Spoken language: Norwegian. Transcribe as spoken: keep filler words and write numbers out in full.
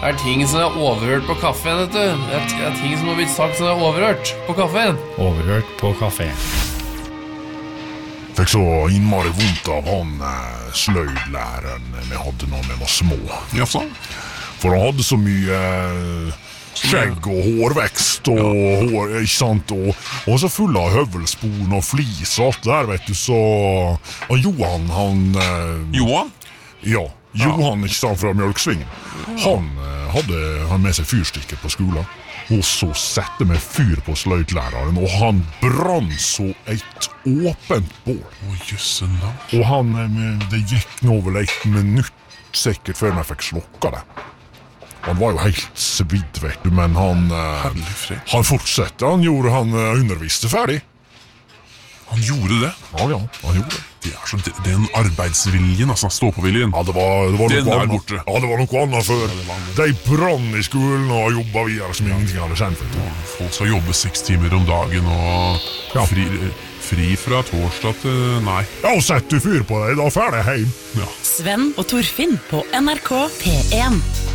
Det er ting som er overhørt på kaffen, vet du. Det er, det er ting som har blitt sagt som er overhørt på kaffen. Overhørt på kafé. Fikk så innmari vondt av han eh, sløydlæreren vi hadde når vi var små. Jaså? For han hadde så mye eh, skjegg og hårvekst og ja. hår, ikke sant? Og, og så full av høvelspon og flis og alt der, vet du, så... Og Johan, han... Eh, Johan? Ja, Johan, ikke sant, fra Mjølksvingen. Han eh, hadde han med seg fyrstikker på skolen. Og så sette med fyr på sløydlæreren, og han brann så et åpent bål. Å, jøssen da. Og han, det gikk nå vel et minutt sikkert før vi fikk slukka det. Han var jo helt svidd, vet du, men han, han fortsatte, han gjorde, han underviste ferdig. Han gjorde det? Ja, ja, han gjorde det. Det er så, den arbeidsviljen, altså, stå-på-viljen. Ja, det var, det var den noe er annet. borte. Ja, det var noe annet før. De brann i skolen og jobbet videre som ingenting hadde kjent for. Ja, folk skal jobbe seks timer om dagen og ja. fri, fri fra torsdag til nei. Ja, og sett du fyr på deg, da ferdig hjem. Ja. Sven og Torfinn på N R K P en.